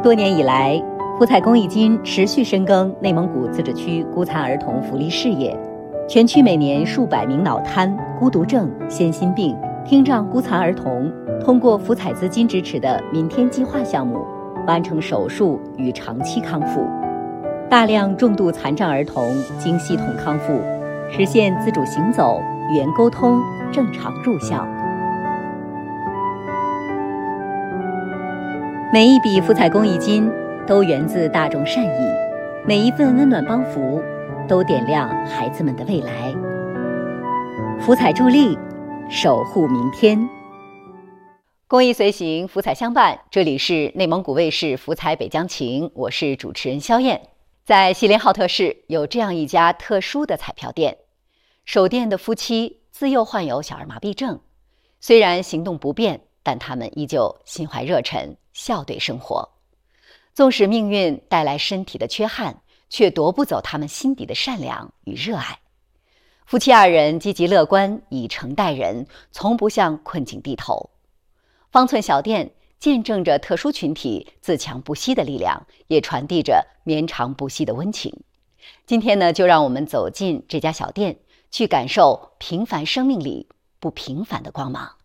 多年以来，福彩公益金持续深耕内蒙古自治区孤残儿童福利事业，全区每年数百名脑瘫、孤独症、先心病、听障孤残儿童通过福彩资金支持的民天计划项目，完成手术与长期康复，大量重度残障儿童经系统康复，实现自主行走、语言沟通、正常入校。每一笔福彩公益金都源自大众善意，每一份温暖帮扶都点亮孩子们的未来。福彩助力，守护明天。公益随行，福彩相伴。这里是内蒙古卫视福彩北疆情，我是主持人肖燕。在锡林浩特市有这样一家特殊的彩票店，守店的夫妻自幼患有小儿麻痹症，虽然行动不便，但他们依旧心怀热忱，笑对生活。纵使命运带来身体的缺憾，却夺不走他们心底的善良与热爱。夫妻二人积极乐观，以诚待人，从不向困境低头。方寸小店见证着特殊群体自强不息的力量，也传递着绵长不息的温情。今天呢，就让我们走进这家小店，去感受平凡生命里不平凡的光芒。